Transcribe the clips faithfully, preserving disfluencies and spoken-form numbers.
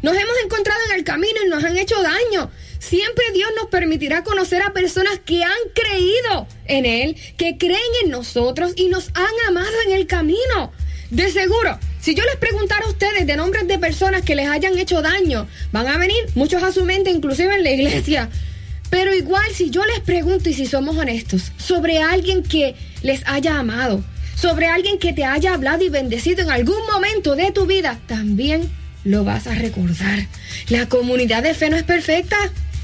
nos hemos encontrado en el camino y nos han hecho daño. Siempre Dios nos permitirá conocer a personas que han creído en Él, que creen en nosotros y nos han amado en el camino. De seguro, si yo les preguntara a ustedes de nombres de personas que les hayan hecho daño, van a venir muchos a su mente, inclusive en la iglesia. Pero igual, si yo les pregunto, y si somos honestos, sobre alguien que les haya amado, sobre alguien que te haya hablado y bendecido en algún momento de tu vida, también lo vas a recordar. La comunidad de fe no es perfecta,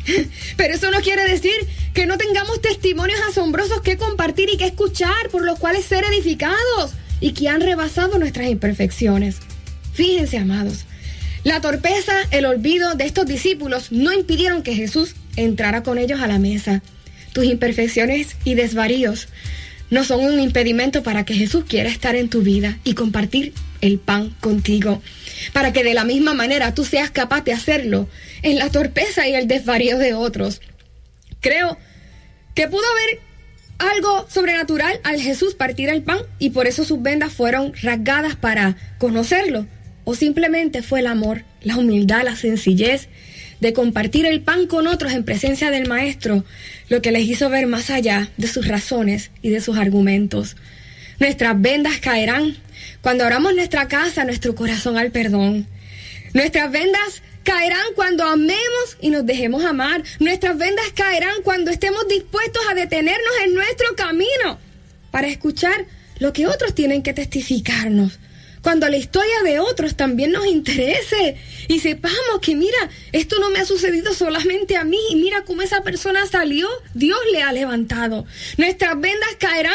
pero eso no quiere decir que no tengamos testimonios asombrosos que compartir y que escuchar, por los cuales ser edificados y que han rebasado nuestras imperfecciones. Fíjense, amados, la torpeza, el olvido de estos discípulos no impidieron que Jesús entrara con ellos a la mesa. Tus imperfecciones y desvaríos no son un impedimento para que Jesús quiera estar en tu vida y compartir el pan contigo, para que de la misma manera tú seas capaz de hacerlo en la torpeza y el desvarío de otros. Creo que pudo haber algo sobrenatural al Jesús partir el pan y por eso sus vendas fueron rasgadas para conocerlo, o simplemente fue el amor, la humildad, la sencillez de compartir el pan con otros en presencia del Maestro, lo que les hizo ver más allá de sus razones y de sus argumentos. Nuestras vendas caerán cuando abramos nuestra casa, nuestro corazón al perdón. Nuestras vendas caerán cuando amemos y nos dejemos amar. Nuestras vendas caerán cuando estemos dispuestos a detenernos en nuestro camino para escuchar lo que otros tienen que testificarnos. Cuando la historia de otros también nos interese y sepamos que mira, esto no me ha sucedido solamente a mí y mira cómo esa persona salió, Dios le ha levantado. Nuestras vendas caerán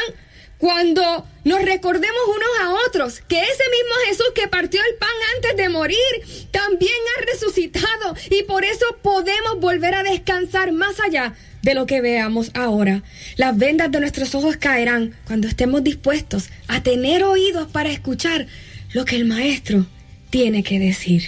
cuando nos recordemos unos a otros que ese mismo Jesús que partió el pan antes de morir también ha resucitado y por eso podemos volver a descansar más allá de lo que veamos ahora. Las vendas de nuestros ojos caerán cuando estemos dispuestos a tener oídos para escuchar lo que el Maestro tiene que decir.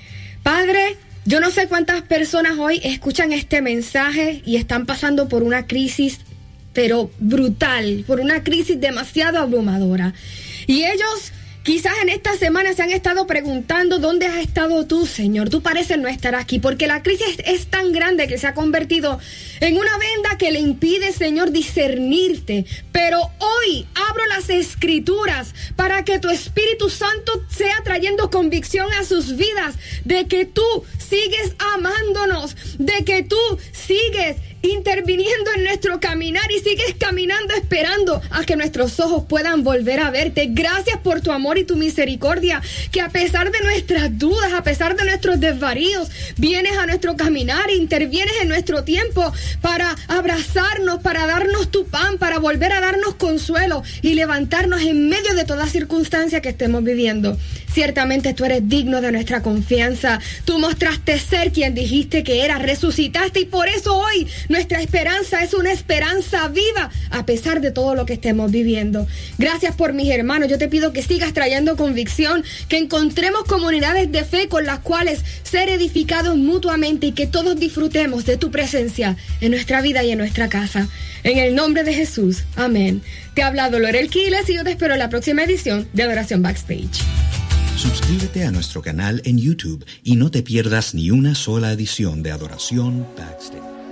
Padre, yo no sé cuántas personas hoy escuchan este mensaje y están pasando por una crisis, pero brutal, por una crisis demasiado abrumadora. Y ellos quizás en esta semana se han estado preguntando ¿dónde has estado tú, Señor? Tú pareces no estar aquí, porque la crisis es tan grande que se ha convertido en una venda que le impide, Señor, discernirte. Pero hoy abro las Escrituras para que tu Espíritu Santo sea trayendo convicción a sus vidas de que tú sigues amándonos, de que tú sigues interviniendo en nuestro caminar y sigues caminando esperando a que nuestros ojos puedan volver a verte. Gracias por tu amor y tu misericordia, que a pesar de nuestras dudas, a pesar de nuestros desvaríos, vienes a nuestro caminar e intervienes en nuestro tiempo para abrazarnos, para darnos tu pan, para volver a darnos consuelo y levantarnos en medio de toda circunstancia que estemos viviendo. Ciertamente tú eres digno de nuestra confianza. Tú mostraste ser quien dijiste que eras, resucitaste y por eso hoy nuestra esperanza es una esperanza viva a pesar de todo lo que estemos viviendo. Gracias por mis hermanos. Yo te pido que sigas trayendo convicción, que encontremos comunidades de fe con las cuales ser edificados mutuamente y que todos disfrutemos de tu presencia en nuestra vida y en nuestra casa. En el nombre de Jesús. Amén. Te ha hablado Lorel Quiles y yo te espero en la próxima edición de Adoración Backstage. Suscríbete a nuestro canal en YouTube y no te pierdas ni una sola edición de Adoración Backstage.